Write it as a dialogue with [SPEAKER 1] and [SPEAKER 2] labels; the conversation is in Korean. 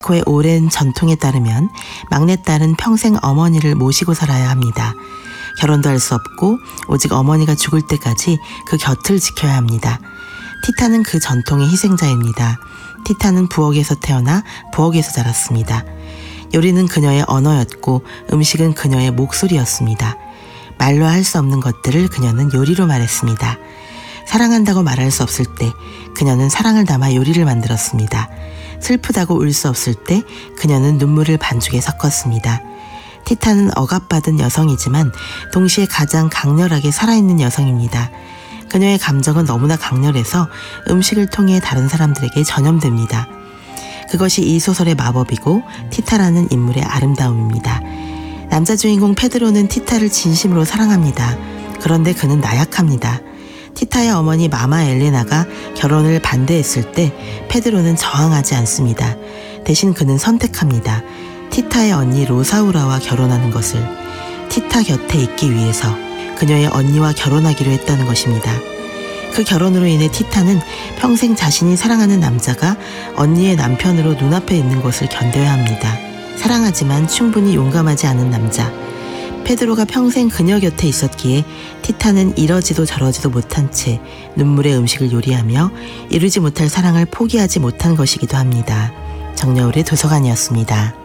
[SPEAKER 1] 멕시코의 오랜 전통에 따르면 막내딸은 평생 어머니를 모시고 살아야 합니다. 결혼도 할 수 없고 오직 어머니가 죽을 때까지 그 곁을 지켜야 합니다. 티타는 그 전통의 희생자입니다. 티타는 부엌에서 태어나 부엌에서 자랐습니다. 요리는 그녀의 언어였고 음식은 그녀의 목소리였습니다. 말로 할 수 없는 것들을 그녀는 요리로 말했습니다. 사랑한다고 말할 수 없을 때 그녀는 사랑을 담아 요리를 만들었습니다. 슬프다고 울 수 없을 때 그녀는 눈물을 반죽에 섞었습니다. 티타는 억압받은 여성이지만 동시에 가장 강렬하게 살아있는 여성입니다. 그녀의 감정은 너무나 강렬해서 음식을 통해 다른 사람들에게 전염됩니다. 그것이 이 소설의 마법이고 티타라는 인물의 아름다움입니다. 남자 주인공 페드로는 티타를 진심으로 사랑합니다. 그런데 그는 나약합니다. 티타의 어머니 마마 엘레나가 결혼을 반대했을 때 페드로는 저항하지 않습니다. 대신 그는 선택합니다. 티타의 언니 로사우라와 결혼하는 것을. 티타 곁에 있기 위해서 그녀의 언니와 결혼하기로 했다는 것입니다. 그 결혼으로 인해 티타는 평생 자신이 사랑하는 남자가 언니의 남편으로 눈앞에 있는 것을 견뎌야 합니다. 사랑하지만 충분히 용감하지 않은 남자. 페드로가 평생 그녀 곁에 있었기에 티타는 이러지도 저러지도 못한 채 눈물의 음식을 요리하며 이루지 못할 사랑을 포기하지 못한 것이기도 합니다. 정여울의 도서관이었습니다.